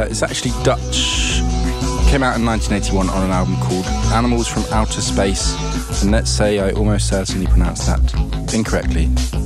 It's actually Dutch. Came out in 1981 on an album called Animals from Outer Space. And let's say I almost certainly pronounced that incorrectly.